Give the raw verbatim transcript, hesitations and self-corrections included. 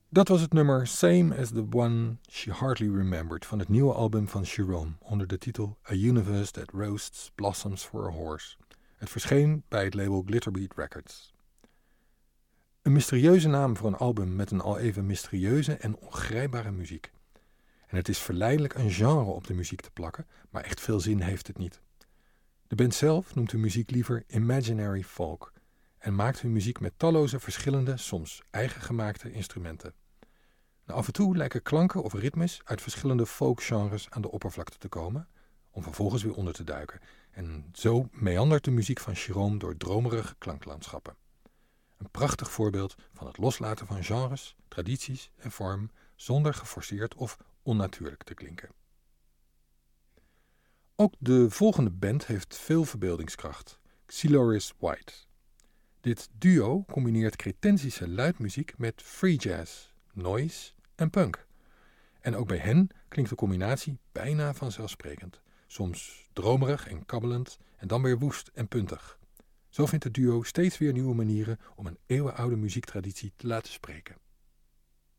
Dat was het nummer Same as the One She Hardly Remembered van het nieuwe album van Jerome onder de titel A Universe That Roasts Blossoms for a Horse. Het verscheen bij het label Glitterbeat Records. Een mysterieuze naam voor een album met een al even mysterieuze en ongrijpbare muziek. En het is verleidelijk een genre op de muziek te plakken, maar echt veel zin heeft het niet. De band zelf noemt hun muziek liever imaginary folk en maakt hun muziek met talloze verschillende, soms eigengemaakte instrumenten. Nou, af en toe lijken klanken of ritmes uit verschillende folkgenres aan de oppervlakte te komen, om vervolgens weer onder te duiken. En zo meandert de muziek van Jerome door dromerige klanklandschappen. Een prachtig voorbeeld van het loslaten van genres, tradities en vorm zonder geforceerd of onnatuurlijk te klinken. Ook de volgende band heeft veel verbeeldingskracht, Xiloris White. Dit duo combineert cretensische luidmuziek met free jazz, noise en punk. En ook bij hen klinkt de combinatie bijna vanzelfsprekend. Soms dromerig en kabbelend en dan weer woest en puntig. Zo vindt het duo steeds weer nieuwe manieren om een eeuwenoude muziektraditie te laten spreken.